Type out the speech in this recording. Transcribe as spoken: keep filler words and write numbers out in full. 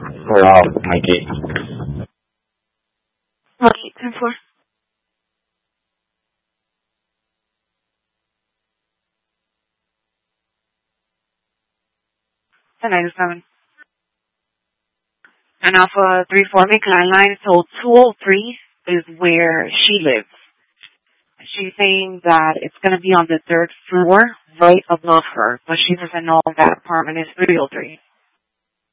for uh, my case. Okay, ten four. ten ninety-seven. And Alpha three four, make landline, so two oh three is where she lives. She's saying that it's going to be on the third floor, right above her, but she doesn't know that apartment is three oh three.